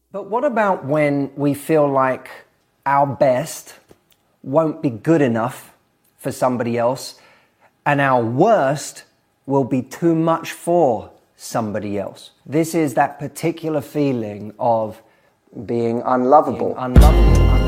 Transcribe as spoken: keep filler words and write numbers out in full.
But what about when we feel like our best won't be good enough for somebody else and our worst will be too much for somebody else? This is that particular feeling of being unlovable. Being unlovable.